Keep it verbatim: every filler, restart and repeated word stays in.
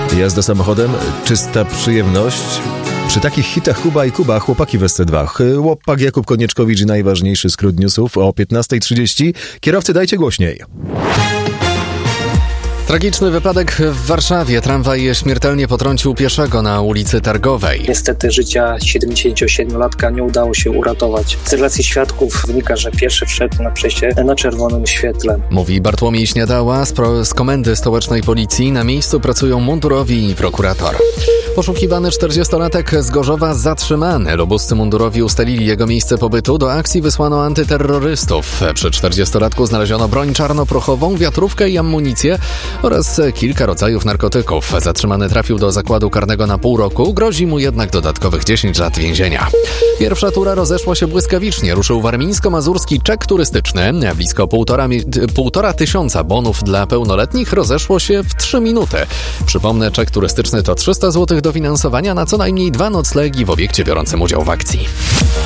Jazda samochodem, czysta przyjemność. Przy takich hitach Kuba i Kuba, chłopaki w S C dwa. Łopak Jakub Konieczkowicz i najważniejszy skrót newsów o piętnasta trzydzieści. Kierowcy, dajcie głośniej. Tragiczny wypadek w Warszawie. Tramwaj śmiertelnie potrącił pieszego na ulicy Targowej. Niestety życia siedemdziesięciosiemlatka nie udało się uratować. Z relacji świadków wynika, że pieszy wszedł na przejście na czerwonym świetle. Mówi Bartłomiej Śniadała z, pro, z Komendy Stołecznej Policji. Na miejscu pracują mundurowi i prokurator. Poszukiwany czterdziestolatek z Gorzowa zatrzymany. Lobuscy mundurowi ustalili jego miejsce pobytu. Do akcji wysłano antyterrorystów. Przy czterdziestolatku znaleziono broń czarnoprochową, wiatrówkę i amunicję oraz kilka rodzajów narkotyków. Zatrzymany trafił do zakładu karnego na pół roku. Grozi mu jednak dodatkowych dziesięć lat więzienia. Pierwsza tura rozeszła się błyskawicznie. Ruszył warmińsko-mazurski czek turystyczny. Blisko półtora, półtora tysiąca bonów dla pełnoletnich rozeszło się w trzy minuty. Przypomnę, czek turystyczny to trzysta złotych dofinansowania na co najmniej dwa noclegi w obiekcie biorącym udział w akcji.